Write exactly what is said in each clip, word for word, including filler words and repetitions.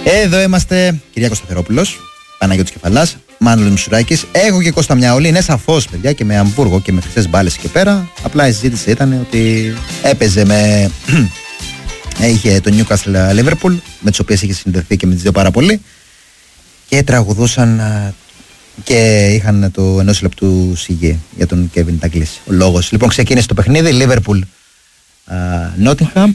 Εδώ είμαστε, κυρία Κωνσταθερόπουλος, Παναγιώτης Κεφαλάς, Μάνολος Μισουράκης. Έχω και Κώστα Μιαούλη. Είναι σαφώς, παιδιά, και με Αμβούργο και με χρυσές μπάλες εκεί πέρα. Απλά η συζήτηση ήταν ότι έπαιζε με. Είχε το Newcastle Liverpool, με τις οποίες είχε συνδεθεί και με τις δύο πάρα πολύ. Και τραγουδούσαν και είχαν το ενός λεπτού σιγή για τον Kevin Douglas. Ο λόγος. Λοιπόν, ξεκίνησε το παιχνίδι. Liverpool Nottingham.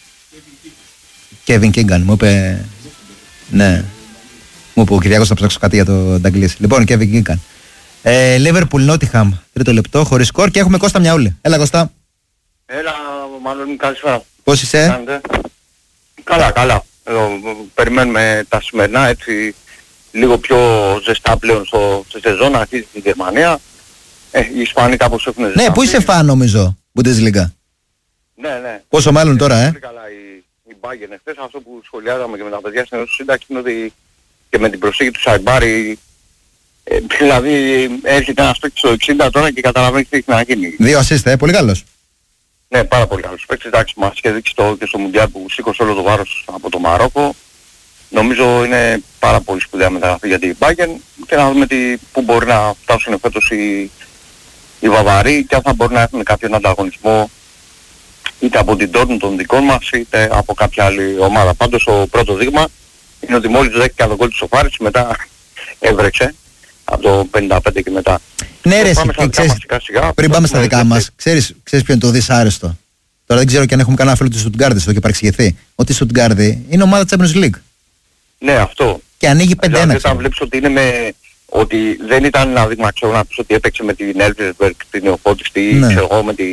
Kevin Keegan μου είπε. Ναι. Μου είπε ο Κυριάκος να ψάξω κάτι για το Douglas. Λοιπόν, Kevin Keegan. Ε, Liverpool Nottingham. Τρίτο λεπτό, χωρίς σκορ. Και έχουμε Κώστα Μιαούλη. Έλα, Κώστα. Έλα, μάλλον καλησπέρα. Πώς είσαι? Κάνετε? Καλά, καλά. Εδώ, περιμένουμε τα σημερινά, έτσι, λίγο πιο ζεστά πλέον στο, στη σεζόν, αρχίζει στην Γερμανία. Ε, οι Ισπανοί κάπως έχουν ζεστά. Ναι, πού είσαι φαν νομίζω, Bundesliga. Ναι, ναι. Πόσο μάλλον τώρα, ε. Πολύ καλά η, η Bayern εχθές. Αυτό που σχολιάζαμε και με τα παιδιά στην Ενώση Σύνταξη είναι ότι και με την προσήγη του Σαϊμπάρη, ε, δηλαδή έρχεται ένας παίκτης στο εξήντα τώρα και καταλαβαίνει τι έχει να γίνει. Δύο assist, ε, πολύ καλός. Ναι, πάρα πολύ καλός παίκτης. Εντάξει, μας είχε δείξει το, και στο Μουντιάλ που σήκωσε όλο το βάρος από το Μαρόκο. Νομίζω είναι πάρα πολύ σπουδαία μεταγραφή για την Bayern και να δούμε τι, πού μπορεί να φτάσουν φέτος οι, οι Βαβαροί και αν θα μπορεί να έχουν κάποιον ανταγωνισμό είτε από την Dortmund των δικών μας είτε από κάποια άλλη ομάδα. Πάντως το πρώτο δείγμα είναι ότι μόλις δέχτηκε τον γκολ του σοφάριση, μετά έβρεξε από το πενήντα πέντε και μετά. Ναι ρε, πάμε εσύ, ξέρεις, σιγά, σιγά, πριν πάμε στα δικά μας, ξέρεις, ξέρεις ποιο είναι το δυσάρεστο? Τώρα δεν ξέρω και αν έχουμε κανένα φίλο του Στουτγκάρδη εδώ και παρεξηγηθεί. Ότι η Στουτγκάρδη είναι ομάδα Champions League. Ναι, αυτό. Και ανοίγει πέντε ένα. Δηλαδή όταν βλέπεις ότι είναι με... ότι δεν ήταν ένα δείγμα, ξέρω, να πεις ότι έπαιξε με την Elversberg, την Νεοφώτιστη, ναι. Ξέρω εγώ, με, τη...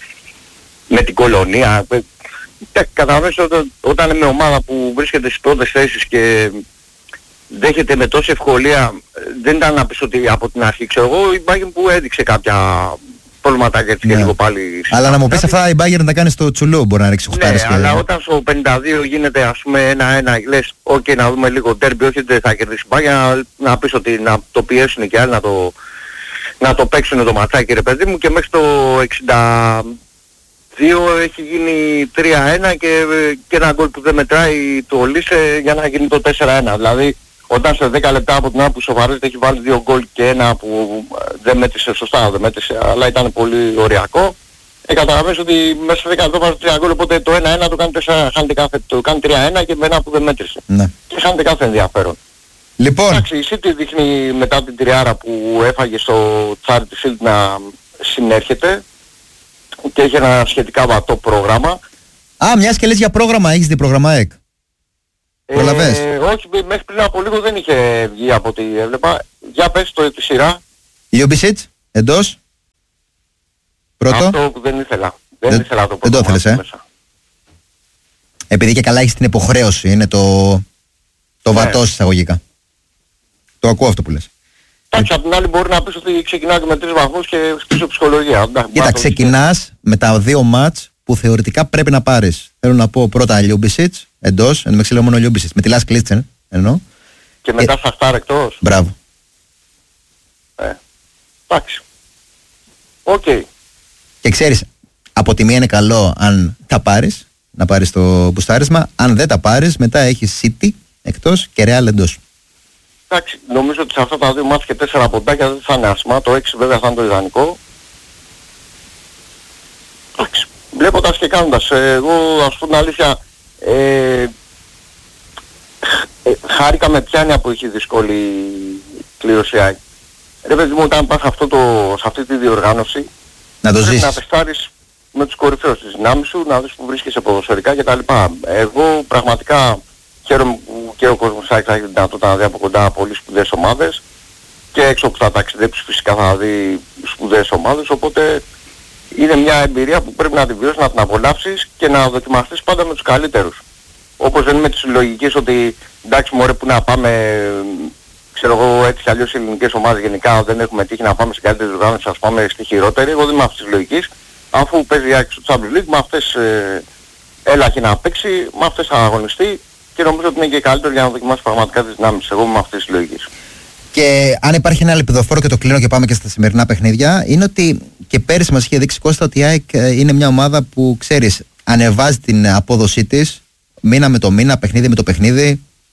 με την Κολονία. Καταλαβαίνεις ότι όταν είναι με ομάδα που βρίσκεται στις πρώτες θέσεις και δέχεται με τόση ευκολία, δεν ήταν να πεις ότι από την αρχή, ξέρω εγώ, η Bayern που έδειξε κάποια προβληματάκια έτσι, ναι. Και λίγο πάλι... Αλλά να μου πεις αυτά η Bayern να κάνει στο τσουλού, μπορεί να ρίξει χουτάρες. Ναι, και... αλλά όταν στο πενήντα δύο γίνεται ας πούμε ένα-ένα, λες, ok, να δούμε λίγο ντέρμπι, όχι δεν θα κερδίσει η Bayern, να, να πεις ότι να το πιέσουν και άλλοι, να το, να το παίξουν το ματσάκι ρε παιδί μου, και μέχρι το εξήντα δύο έχει γίνει τρία ένα και, και ένα γκολ που δεν μετράει το Ολίσε για να γίνει το τέσσερα ένα. Δηλαδή όταν σε δέκα λεπτά από την ώρα που σοβαρίζεται έχει βάλει δύο γκολ και ένα που δεν μέτρησε σωστά, δεν μέτρησε, αλλά ήταν πολύ οριακό, ε, καταλαβαίνεις ότι μέσα σε δέκα λεπτά βάζει τρία γκολ, οπότε το ένα ένα το κάνει τέσσερα, χάνεται κάθε, το κάνει τρία ένα και με ένα που δεν μέτρησε. Ναι. Και χάνεται κάθε ενδιαφέρον. Λοιπόν. Εντάξει, η City δείχνει μετά την τριάρα που έφαγε στο Charity Shield να συνέρχεται και έχει ένα σχετικά βατό πρόγραμμα. Α, μιας και λες για πρόγραμμα, έχεις δει πρόγραμμα ΕΚ? Προλαβές? Ε, όχι, μέχρι πριν από λίγο δεν είχε βγει από ό,τι έβλεπα. Για πες το τη σειρά. Λιούμπισιτς, εντός. Πρώτο. Αυτό που δεν ήθελα. Δεν, δεν ήθελα το πρώτο. Δεν το ήθελες, ε? Μέσα. Επειδή και καλά έχεις την υποχρέωση, είναι το, το ναι. Βατός εισαγωγικά. Το ακούω αυτό που λες. Εντάξει, απ' την άλλη μπορεί να πεις ότι ξεκινάει και με τρεις βαθμούς και πίσω ψυχολογία. Κοίτα, ξεκινάς με τα δύο μάτς που θεωρητικά πρέπει να πάρεις. Θέλω να πω πρώτα Λιούμπισιτς, εντός, εν με μόνο Λιούμπισιτς, με τη Λας Κλίτσεν, εννοώ. Και μετά ε... Σαχτάρ εκτός. Μπράβο. Ε, εντάξει. Οκ. Okay. Και ξέρεις, από τη μία είναι καλό αν τα πάρεις, να πάρεις το μπουστάρισμα. Αν δεν τα πάρεις, μετά έχεις City εκτός και Real εντός. Εντάξει, νομίζω ότι σε αυτά τα δύο μάτς και τέσσερα ποντάκια δεν θα είναι άσχημα. Το έξι βέβαια θα είναι το ιδανικό. Εντάξει. Βλέποντας και κάνοντας, εγώ ας πούμε αλήθεια, ε, ε, χάρηκα με πιάνια που είχε δύσκολη κλήρωση. Ρε παιδί μου, όταν πας αυτό το, σε αυτή τη διοργάνωση, να το πρέπει ζήσεις. Να τεστάρεις με τους κορυφαίους της δυνάμεις σου, να δεις που βρίσκεσαι ποδοσφαιρικά κτλ. Εγώ πραγματικά χαίρομαι που και ο κόσμος θα έχει τη δυνατότητα να δει από κοντά πολύ σπουδαίες ομάδες και έξω που θα ταξιδέψεις φυσικά θα δει σπουδαίες ομάδες, οπότε είναι μια εμπειρία που πρέπει να την βιώσεις, να την απολαύσεις και να δοκιμαστείς πάντα με τους καλύτερους. Όπως δεν είμαι της λογικής ότι εντάξει μωρέ που να πάμε, ξέρω εγώ έτσι κι αλλιώς οι ελληνικές ομάδες γενικά δεν έχουμε τύχει να πάμε σε καλύτερη οργάνωση, ας πάμε στη χειρότερη. Εγώ δεν είμαι αυτής της λογικής. Αφού παίζει άξιο στο Champions League, με αυτές ε, έλαχε να παίξει, με αυτές θα αγωνιστεί και νομίζω ότι είναι και καλύτερο για να δοκιμάσει πραγματικά τις δυνάμεις. Εγώ είμαι με αυτής της λογικής. Και αν υπάρχει ένα λεπιδοφόρο και το κλείνω και πάμε και στα σημερινά παιχνίδια, είναι ότι και πέρυσι μας είχε δείξει Κώστα ότι η ΑΕΚ είναι μια ομάδα που ξέρεις, ανεβάζει την απόδοσή της μήνα με το μήνα, παιχνίδι με το παιχνίδι.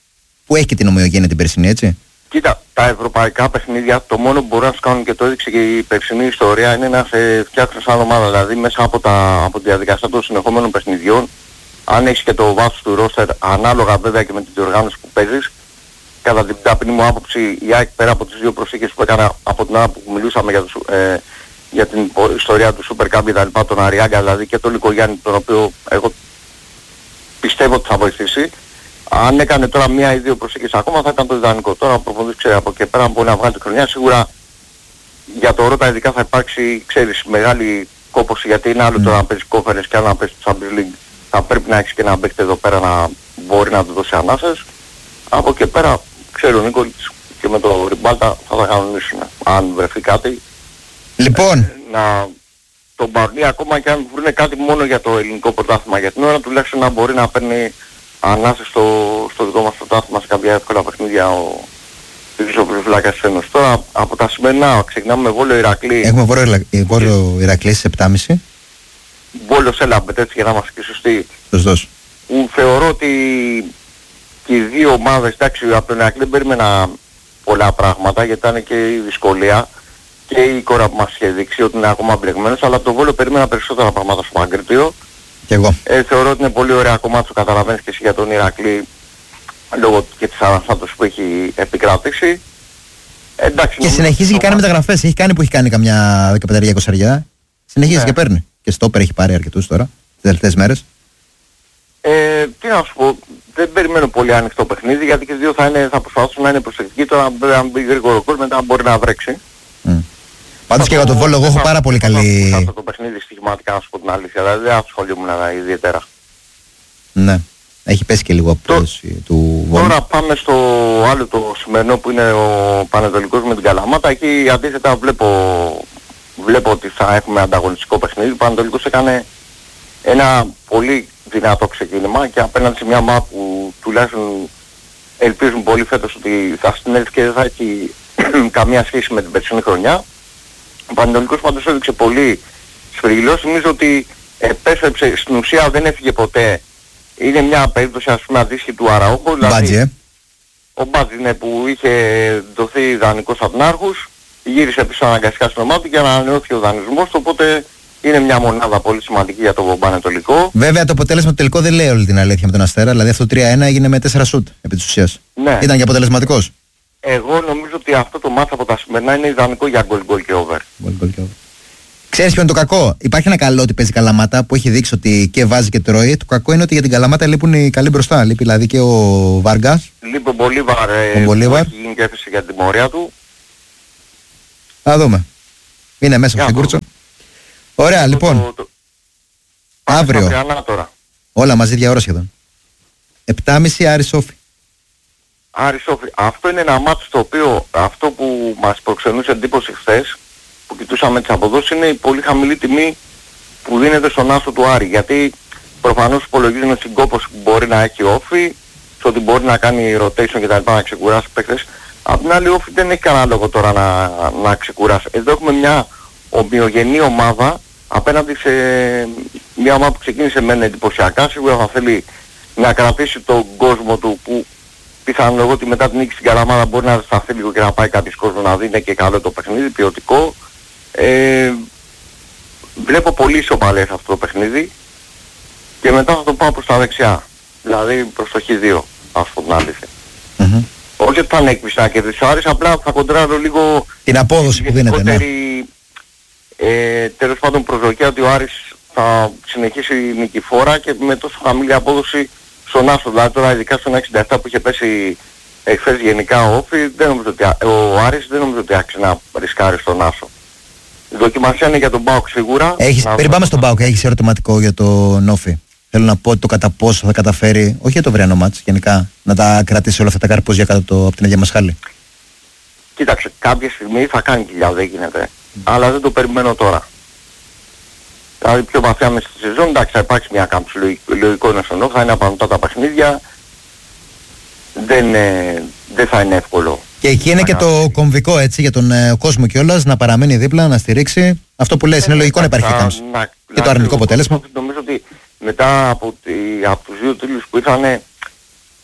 που έχει και την ομοιογένεια την περσινή, έτσι. Κοίτα, τα ευρωπαϊκά παιχνίδια, το μόνο που μπορούν να σου κάνουν και το έδειξε και η περσινή ιστορία είναι να σε φτιάξουν σαν ομάδα. Δηλαδή μέσα από, τα, από τη διαδικασία των συνεχόμενων παιχνιδιών, αν έχεις και το βάθος του ρόστερ, ανάλογα βέβαια και με την διοργάνωση που παίζεις, κατά την ταπεινή μου άποψη, η ΑΕΚ πέρα από τις δύο προσθήκες που έκανα από την ώρα που μιλούσαμε για, το, ε, για την ιστορία του Super Cup και τα λοιπά, τον Αριάγκα δηλαδή και τον Λικογιάννη, τον οποίο εγώ πιστεύω ότι θα βοηθήσει. Αν έκανε τώρα μία ή δύο προσθήκες ακόμα θα ήταν το ιδανικό. Τώρα προφανώς ξέρω από εκεί πέρα μπορεί να βγάλει τη χρονιά. Σίγουρα για το Ρώτα ειδικά θα υπάρξει, ξέρεις, μεγάλη κόπωση, γιατί είναι άλλο mm. τώρα να παίζει κόφερες και άλλο να παίζει το Champions League. Θα πρέπει να έχεις και ένα παίκτη εδώ πέρα να μπορεί να του δώσει ανάσες. Από εκεί πέρα ξέρω ο Νίκολιτς και με το Ριμπάλτα θα τα κανονίσουν. Αν βρεθεί κάτι. Λοιπόν. Ε, να τον Μπαρνί ακόμα και αν βρουν κάτι μόνο για το ελληνικό πρωτάθλημα για την ώρα, τουλάχιστον να μπορεί να παίρνει ανάσες στο, στο δικό μας πρωτάθλημα σε κάποια εύκολα παιχνίδια ο Φυλάκας της Ένωσης. Τώρα από τα σημερινά ξεκινάμε με Βόλιο Ηρακλή. Έχουμε Βόλιο Ηρακλή στις επτά και μισή. Βόλιος Έλαμπετ, έτσι για να είμαστε και σωστοί. Σωστός. Που θεωρώ ότι και οι δύο ομάδες, εντάξει, από τον Ηρακλή δεν περίμενα πολλά πράγματα γιατί ήταν και η δυσκολία και η κόρα που μας είχε δείξει ότι είναι ακόμα μπλεγμένος, αλλά από το Βόλιο περίμενα περισσότερα πράγματα στο Μαγκρίτιο. Και εγώ. Ε, θεωρώ ότι είναι πολύ ωραία κομμάτι, το καταλαβαίνεις και εσύ για τον Ηρακλή λόγω και της αναστάτωσης που έχει επικρατήσει. Ε, εντάξει, και συνεχίζει και κάνει μεταγραφές. Έχει κάνει που έχει κάνει καμιά δεκαπέντε είκοσι. Συνεχίζει ναι. και παίρνει. Και στόπερ έχει πάρει αρκετούς τώρα, τις τελευταίες μέρες. Ε, τι να σου πω, δεν περιμένω πολύ ανοιχτό παιχνίδι γιατί και οι δύο θα, είναι, θα προσπαθήσουν να είναι προσεκτικοί. Τώρα αν μπει γρήγορο κόλ μετά μπορεί να βρέξει. Mm. Πάντως και για τον Βόλο εγώ έχω πάρα πολύ καλή... Θα αυτό το παιχνίδι στοιχηματικά να σου πω την αλήθεια, δηλαδή δεν ασχολούμουν ιδιαίτερα. Ναι, έχει πέσει και λίγο από το... του Βόλου. Τώρα πάμε στο άλλο το σημερινό που είναι ο Πανετολικός με την Καλαμάτα. Εκεί αντίθετα βλέπω, βλέπω ότι θα έχουμε ανταγωνιστικό παιχνίδι. Ο Πανετολικός έκανε ένα πολύ δυνατό ξεκίνημα και απέναντι σε μια ομάδα που τουλάχιστον ελπίζουν πολύ φέτος ότι θα συνέλθει και δεν θα έχει καμία σχέση με την περσινή χρονιά. Ο Πανετολικός πάντως έδειξε πολύ σφρίγγυλος. Νομίζω ότι επέστρεψε, στην ουσία δεν έφυγε ποτέ. Είναι μια περίπτωση ας πούμε αντίστοιχη του Αραούχο. Δηλαδή, ε. ο Μπάτζι είναι που είχε δοθεί δανεικός από την Άρχους, γύρισε πίσω αναγκαστικά στην ομάδα και ανανεώθηκε ο δανεισμός του, οπότε είναι μια μονάδα πολύ σημαντική για το Πανετολικό. Βέβαια το αποτέλεσμα του τελικό δεν λέει όλη την αλήθεια με τον Αστέρα, δηλαδή αυτό το τρία ένα έγινε με τέσσερα σουτ επί της ουσίας. Ναι. Ήταν και αποτελεσματικός. Εγώ νομίζω ότι αυτό το μάτς από τα σημερινά είναι ιδανικό για γκολ γκολ και over. Ξέρεις ποιο είναι το κακό? Υπάρχει ένα καλό ότι παίζει Καλαμάτα που έχει δείξει ότι και βάζει και τρώει. Το κακό είναι ότι για την Καλαμάτα λείπουν οι καλοί μπροστά. Λείπει δηλαδή και ο Βάργκας. Λείπει ο Μπολίβαρ, ε, που έχει γίνει και έφυσε για την πορεία του. Θα δούμε. Είναι μέσα από την κούρτσο. Ωραία, το, λοιπόν. Το, το... Αύριο. Όλα μαζί ίδια ώρα σχεδόν. επτά και μισή Άρη Σόφι. Άρη Σόφι. Αυτό είναι ένα μάτσο το οποίο αυτό που μας προξενούσε εντύπωση χθες, που κοιτούσαμε τις αποδόσεις, είναι η πολύ χαμηλή τιμή που δίνεται στον άσο του Άρη. Γιατί προφανώς υπολογίζουμε στην κόπωση που μπορεί να έχει Όφι, στο ότι μπορεί να κάνει rotation και τα λοιπά, να ξεκουράσει παίκτες. Απ' την άλλη Όφι δεν έχει κανένα λόγο τώρα να, να ξεκουράσει. Εδώ έχουμε μια ομοιογενή ομάδα απέναντι σε μια ομάδα που ξεκίνησε μεν εντυπωσιακά. Σίγουρα θα θέλει να κρατήσει τον κόσμο του που πιθανολογώ ότι μετά την νίκη στην Καλαμάτα μπορεί να σταθεί λίγο και να πάει κάποιος κόσμος να δει, είναι και καλό το παιχνίδι, ποιοτικό. Ε, βλέπω πολύ ισοπαλές αυτό το παιχνίδι και μετά θα το πάω προς τα δεξιά, δηλαδή προς το χ δύο, ας πω την αλήθεια. Mm-hmm. Όχι ότι θα είναι έκπληξη να κερδίσει ο Άρης, απλά θα κοντράρω λίγο την απόδοση που δίνεται, ναι. Ε, τέλος πάντων προσδοκία ότι ο Άρης θα συνεχίσει νικηφόρα και με τόσο χαμηλή απόδοση στον άσο. Δηλαδή τώρα ειδικά στον εξήντα επτά που είχε πέσει εχθές γενικά ο Όφι, δεν νομίζω ότι, ο Άρης δεν νομίζω ότι άξιζε να ρισκάρει στον άσο. Η δοκιμασία είναι για τον ΠΑΟΚ σίγουρα. Έχεις, πριν πάμε στον ΠΑΟΚ, έχεις ερωτηματικό για τον Όφι. Θέλω να πω ότι το κατά πόσο θα καταφέρει, όχι για το βριανό μάτς, γενικά, να τα κρατήσει όλα αυτά τα καρπούζια κάτω το, από την Αγία Μασχάλη. Κοίταξε, κάποια στιγμή θα κάνει κοιλιά, δεν γίνεται. Mm. Αλλά δεν το περιμένω τώρα. Δηλαδή πιο βαθιά μέσα στη σεζόν, εντάξει θα υπάρξει μια κάμψη, λογικό είναι στον Όφι, θα είναι απαντά τα παιχνίδια. Δεν, ε, δεν θα είναι εύκολο. Και εκεί είναι και το κομβικό έτσι για τον ε, κόσμο κιόλας, να παραμένει δίπλα, να στηρίξει. Αυτό που λες, είναι λογικό να υπάρχει κάμψη. Και το αρνητικό αποτέλεσμα. Νομίζω ότι μετά από, τη, από τους δύο τίτλους που ήρθανε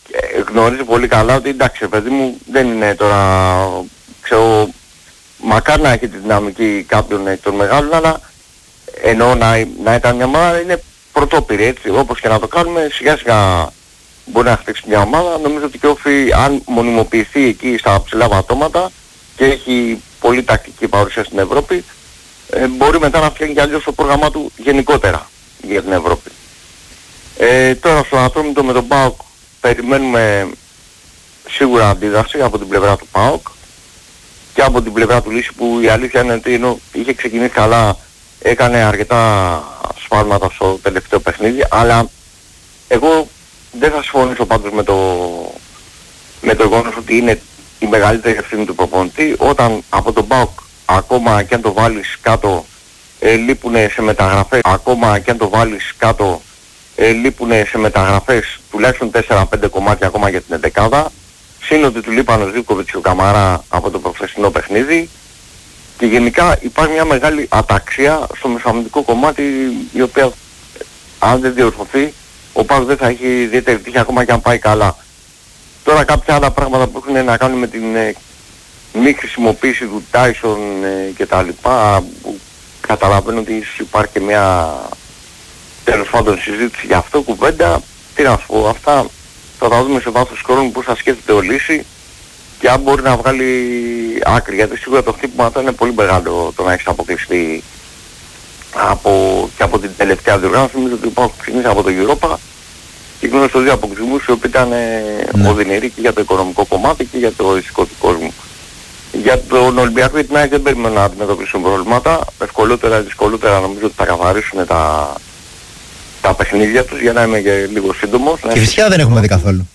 γνωρίζει πολύ καλά ότι εντάξει παιδί μου δεν είναι τώρα, ξέρω, μακάρι να έχει τη δυναμική κάποιον των μεγάλων, αλλά ενώ να, να ήταν μια ομάδα είναι πρωτόπυρη, έτσι, όπως και να το κάνουμε σιγά σιγά μπορεί να χτίσει μια ομάδα. Νομίζω ότι και ο Όφη αν μονιμοποιηθεί εκεί στα ψηλά βατώματα και έχει πολύ τακτική παρουσία στην Ευρώπη, ε, μπορεί μετά να φτιάχνει και αλλιώς το πρόγραμμά του γενικότερα για την Ευρώπη. Ε, τώρα στον Ατρόμητο με τον ΠΑΟΚ περιμένουμε σίγουρα αντίδραση από την πλευρά του ΠΑΟΚ και από την πλευρά του Λύση, που η αλήθεια είναι ότι ενώ είχε ξεκινήσει καλά, έκανε αρκετά σφάλματα στο τελευταίο παιχνίδι, αλλά εγώ δεν θα συμφωνήσω πάντως με το, με το γεγονός ότι είναι η μεγαλύτερη ευθύνη του προπονητή. Όταν από τον ΠΑΟΚ ακόμα και αν το βάλεις κάτω ε, λείπουνε σε μεταγραφές, ακόμα και αν το βάλεις κάτω ε, λείπουνε σε μεταγραφές τουλάχιστον τέσσερα πέντε κομμάτια ακόμα για την εντεκάδα. Συν ότι του λείπαν ο Ζίβκοβιτς και ο Καμαρά από το προχθεσινό παιχνίδι. Και γενικά υπάρχει μια μεγάλη αταξία στο μεσοαμυντικό κομμάτι, η οποία αν δεν διορθωθεί ο ΠΑΟΚ δεν θα έχει ιδιαίτερη τύχη ακόμα και αν πάει καλά. Τώρα κάποια άλλα πράγματα που έχουν να κάνουν με την ε, μη χρησιμοποίηση του Τάισον ε, και τα λοιπά, που καταλαβαίνω ότι υπάρχει και μια τέλος πάντων συζήτηση για αυτό, κουβέντα. Τι να σου πω, αυτά θα τα δούμε σε βάθος χρόνου πώς θα σκέφτεται ο Λύση και αν μπορεί να βγάλει άκρη, γιατί σίγουρα το χτύπημα θα είναι πολύ μεγάλο το να έχεις αποκλειστεί από, και από την τελευταία διοργάνωση. Νομίζω ότι υπάρχουν ξεκινήσει από το Europa και γνώρισε δύο αποκλεισμούς οι οποίοι ήταν ναι. οδυνηροί και για το οικονομικό κομμάτι και για το ηθικό του κόσμου. Για τον Ολυμπιακό και την ΑΕΚ δεν περιμένω να αντιμετωπίσουν προβλήματα. Ευκολότερα, δυσκολότερα νομίζω ότι θα καθαρίσουν τα, τα παιχνίδια τους, για να είμαι και λίγο σύντομος. Και φυσικά δεν έχουμε δει καθόλου.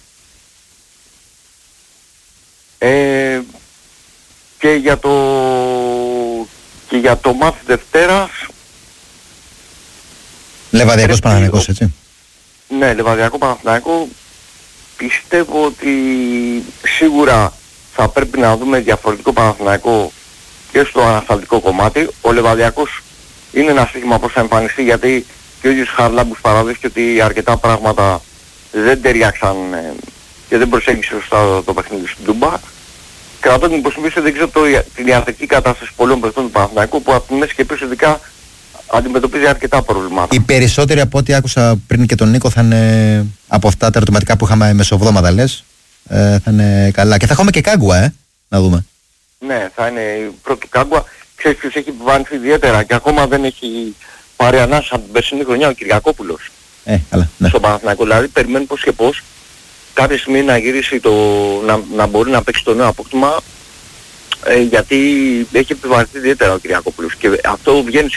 Ε, και για το και για το μάτς Δευτέρας Λεβαδιακός Παναθηναϊκός, έτσι. Ναι, Λεβαδιακό Παναθηναϊκό. Πιστεύω ότι σίγουρα θα πρέπει να δούμε διαφορετικό Παναθηναϊκό και στο ανασταλτικό κομμάτι. Ο Λεβαδιακός είναι ένα στοίχημα πώς θα εμφανιστεί, γιατί και ο ίδιος Χαρλάμπους παραδέχεται ότι αρκετά πράγματα δεν ταιριάξαν και δεν προσέγγισε σωστά το παιχνίδι στην Τούμπα. Κρατώ την υποσχέση, δεν ξέρω το, την ιατρική κατάσταση πολλών παιχτών του Παναθηναϊκού, που από τη μέση και πίσω ειδικά αντιμετωπίζει αρκετά προβλήματα. Οι περισσότεροι από ό,τι άκουσα πριν και τον Νίκο θα είναι από αυτά τα ερωτηματικά που είχαμε μεσοβδόματα, λες, ε, θα είναι καλά. Και θα έχουμε και Κάγκουα, ε, να δούμε. Ναι, θα είναι η πρώτη Κάγκουα. Ξέρεις ποιος έχει επιβάνθει ιδιαίτερα και ακόμα δεν έχει πάρει ανάσα από την περσινή χρονιά, ο Κυριακόπουλος. Ε, καλά, ναι. Στον Παναθηναϊκό, δηλαδή περιμένουν πώς και πώς κάποια στιγμή να γυρίσει το, να, να μπορεί να παίξει το νέο απόκτημα, ε, γιατί έχει επιβαρυνθεί ιδιαίτερα ο Κυριακόπουλος και αυτό βγαίνει